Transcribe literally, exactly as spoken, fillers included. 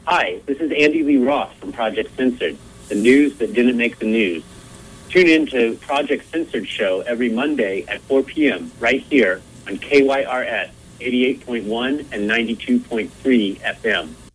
Hi, this is Andy Lee Roth from Project Censored, the news that didn't make the news. Tune in to Project Censored show every Monday at four p.m. right here on K Y R S eighty-eight point one and ninety-two point three F M.